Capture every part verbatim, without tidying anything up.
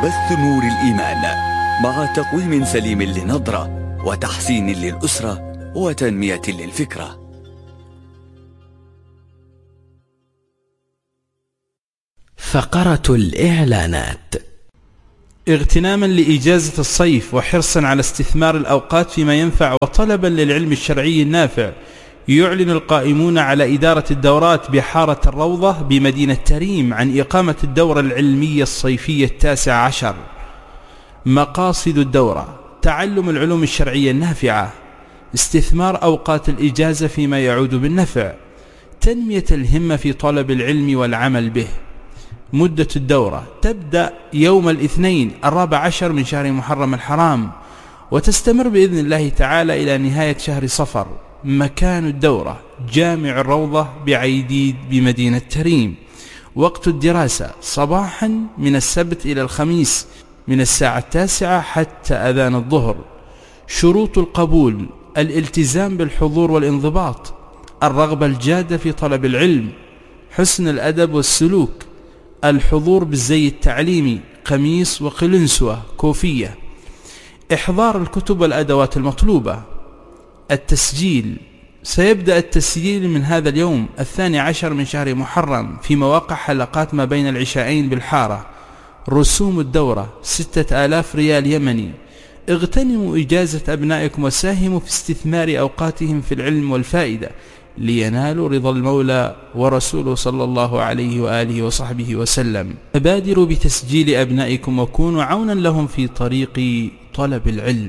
بث نور الإيمان مع تقويم سليم للنظرة وتحسين للأسرة وتنمية للفكرة. فقرة الإعلانات. اغتناما لإجازة الصيف وحرصا على استثمار الأوقات فيما ينفع وطلبا للعلم الشرعي النافع، يعلن القائمون على إدارة الدورات بحارة الروضة بمدينة تريم عن إقامة الدورة العلمية الصيفية التاسع عشر. مقاصد الدورة: تعلم العلوم الشرعية النافعة، استثمار أوقات الإجازة فيما يعود بالنفع، تنمية الهمة في طلب العلم والعمل به. مدة الدورة تبدأ يوم الاثنين الرابع عشر من شهر محرم الحرام وتستمر بإذن الله تعالى إلى نهاية شهر صفر. مكان الدورة: جامع الروضة بعيديد بمدينة تريم. وقت الدراسة: صباحا من السبت إلى الخميس من الساعة التاسعة حتى أذان الظهر. شروط القبول: الالتزام بالحضور والانضباط، الرغبة الجادة في طلب العلم، حسن الأدب والسلوك، الحضور بالزي التعليمي، قميص وقلنسوة كوفية، إحضار الكتب والأدوات المطلوبة. التسجيل: سيبدأ التسجيل من هذا اليوم الثاني عشر من شهر محرم في مواقع حلقات ما بين العشاءين بالحارة. رسوم الدورة ستة آلاف ريال يمني. اغتنموا إجازة أبنائكم وساهموا في استثمار أوقاتهم في العلم والفائدة لينالوا رضا المولى ورسوله صلى الله عليه وآله وصحبه وسلم. فبادروا بتسجيل أبنائكم وكونوا عونا لهم في طريق طلب العلم.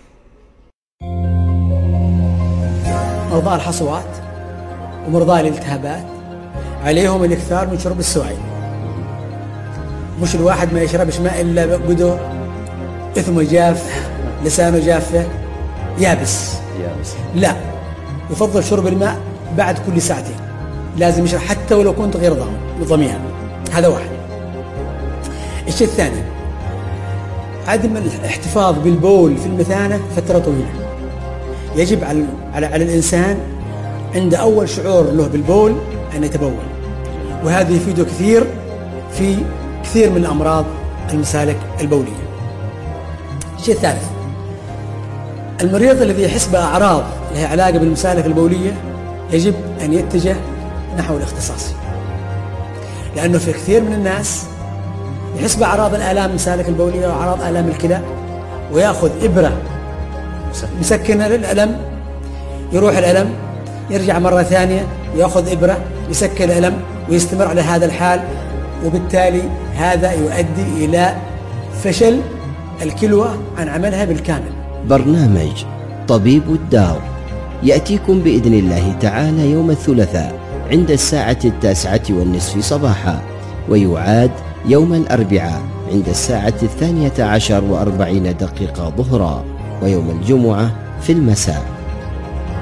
مرضى الحصوات ومرضى الالتهابات عليهم الاكثار من شرب السوائل. مش الواحد ما يشربش ماء إلا قدر إثمه جاف، لسانه جافه يابس. يابس لا، يفضل شرب الماء بعد كل ساعتين، لازم يشرب حتى ولو كنت غير ضميان. هذا واحد. الشيء الثاني: عدم الاحتفاظ بالبول في المثانة فترة طويلة. يجب على على على الإنسان عند أول شعور له بالبول أن يتبول، وهذا يفيده كثير في كثير من الأمراض المسالك البولية. الشيء الثالث: المريض الذي يحس بأعراض لها علاقة بالمسالك البولية يجب أن يتجه نحو الاختصاصي، لأنه في كثير من الناس يحس بأعراض الآلام المسالك البولية وأعراض آلام الكلى ويأخذ إبرة مسكنة للألم، يروح الألم، يرجع مرة ثانية يأخذ إبرة يسكن الألم ويستمر على هذا الحال، وبالتالي هذا يؤدي إلى فشل الكلوة عن عملها بالكامل. برنامج طبيب الدار يأتيكم بإذن الله تعالى يوم الثلاثاء عند الساعة التاسعة والنصف صباحا، ويعاد يوم الأربعاء عند الساعة الثانية عشر وأربعين دقيقة ظهرا، ويوم الجمعة في المساء.